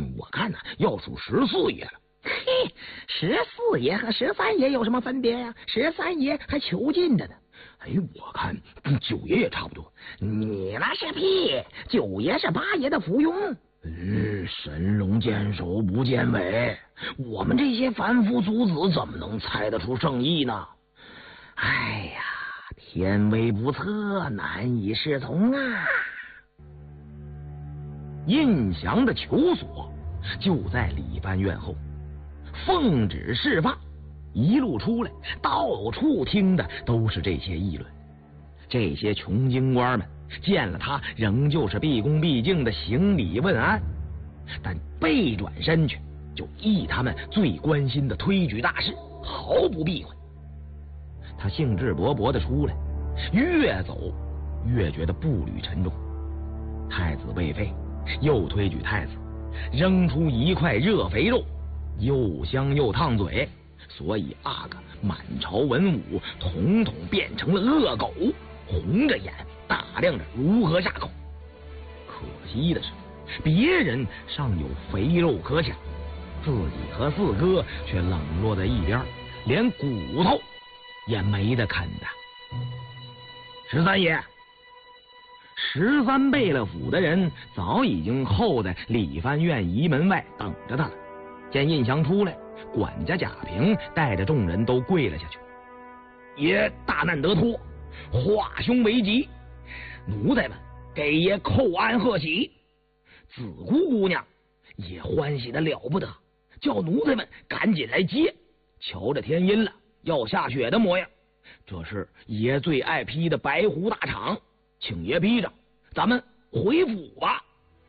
我看呢，要数14爷了。 嘿，14爷和13爷有什么分别呀？13爷还囚禁着呢。 哎，我看9爷也差不多。 你那是屁，9爷是8爷的附庸。 神龙见首不见尾，我们这些凡夫俗子怎么能猜得出圣意呢？ 哎呀，天威不测，难以适从啊！ 印祥的囚所就在礼藩院后，奉旨释放，一路出来，到处听的都是这些议论。这些穷京官们见了他，仍旧是毕恭毕敬的行礼问安，但背转身去就议他们最关心的推举大事，毫不避讳。他兴致勃勃的出来，越走越觉得步履沉重。太子未废，又推举太子，扔出一块热肥肉，又香又烫嘴，所以阿哥满朝文武统统变成了恶狗，红着眼打量着如何下口。可惜的是，别人尚有肥肉可享，自己和四哥却冷落在一边，连骨头也没得啃的。13爷，13贝勒府的人早已经候在礼藩院仪门外等着他了。见印祥出来，管家贾平带着众人都跪了下去。爷大难得脱，化凶为吉，奴才们给爷叩安贺喜。子姑姑娘也欢喜的了不得，叫奴才们赶紧来接。瞧着天阴了，要下雪的模样。这是爷最爱披的白狐大氅，请爷披上，咱们回府吧。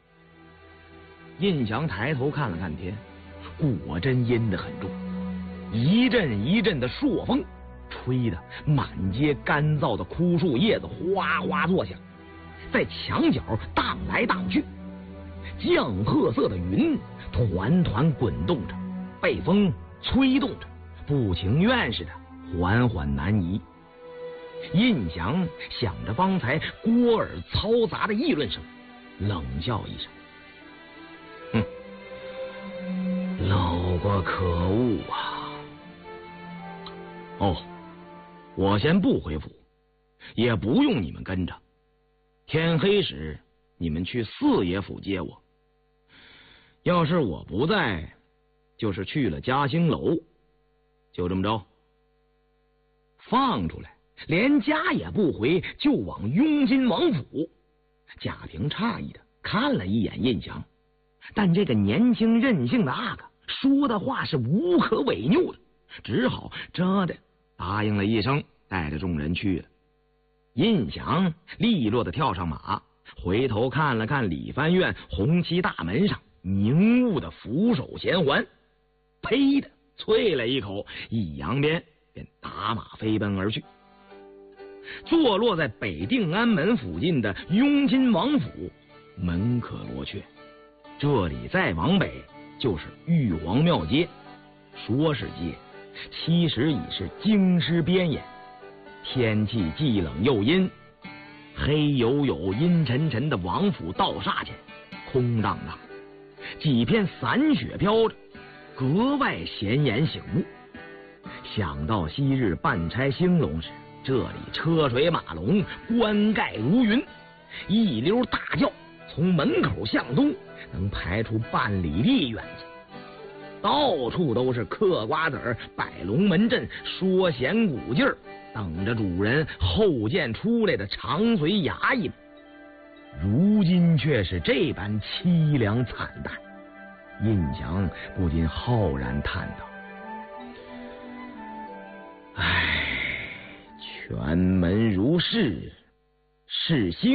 印祥抬头看了看天，果真阴得很重，一阵一阵的朔风吹得满街干燥的枯树叶子哗哗作响，在墙角荡来荡去。绛褐色的云团团滚动着，被风吹动着，不情愿似的缓缓南移。印祥想着方才聒耳嘈杂的议论声，冷笑一声：“老个可恶啊！哦，我先不回府，也不用你们跟着。天黑时，你们去4爷府接我。要是我不在，就是去了嘉兴楼，就这么着。放出来，连家也不回，就往雍亲王府。”贾平诧异的看了一眼印祥，但这个年轻任性的阿哥说的话是无可违拗的，只好的答应了一声，带着众人去了。印祥利落的跳上马，回头看了看礼藩院红漆大门上凝雾的扶手衔环，呸的啐了一口，一扬鞭便打马飞奔而去。坐落在北定安门附近的雍亲王府门可罗雀，这里再往北就是玉皇庙街，说是街，其实已是京师边沿。天气既冷又阴，黑黝黝阴沉沉的王府道厦前空荡荡，几片散雪飘着，格外显眼醒目。想到昔日办差兴隆时，这里车水马龙，冠盖如云，一溜大轿从门口向东能排出半里地远去，到处都是嗑瓜子儿、摆龙门阵、说闲鼓劲儿，等着主人后见出来的长随衙役们。如今却是这般凄凉惨淡，印祥不禁浩然叹道：“唉，全门如是，是兴